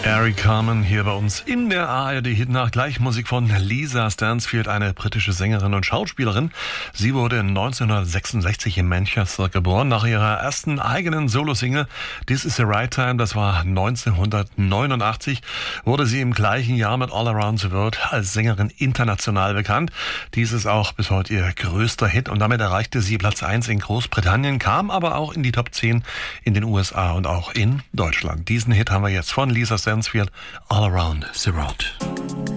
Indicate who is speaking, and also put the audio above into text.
Speaker 1: Eric Carmen hier bei uns in der ARD-Hitnacht. Gleich Musik von Lisa Stansfield, eine britische Sängerin und Schauspielerin. Sie wurde 1966 in Manchester geboren. Nach ihrer ersten eigenen Solo-Single This Is the Right Time, das war 1989, wurde sie im gleichen Jahr mit All Around the World als Sängerin international bekannt. Dies ist auch bis heute ihr größter Hit und damit erreichte sie Platz 1 in Großbritannien, kam aber auch in die Top 10 in den USA und auch in Deutschland. Diesen Hit haben wir jetzt von Lisa Stansfield, All Around the World.